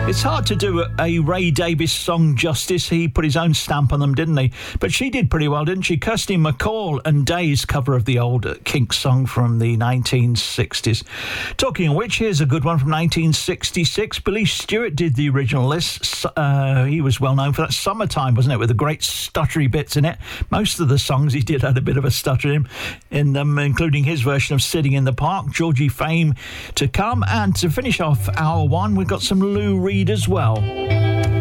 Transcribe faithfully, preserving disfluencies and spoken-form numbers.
It's hard to do a, a Ray Davies song justice. He put his own stamp on them, didn't he? But she did pretty well, didn't she? Kirsty MacColl and Day's cover of the old Kinks song from the nineteen sixties. Talking of which, here's a good one from nineteen sixty-six. Billy Stewart did the original list. Uh, he was well known for that Summertime, wasn't it? With the great stuttery bits in it. Most of the songs he did had a bit of a stutter in, in them, including his version of Sitting in the Park. Georgie Fame to come. And to finish off hour one, we've got some Lou Reed as well.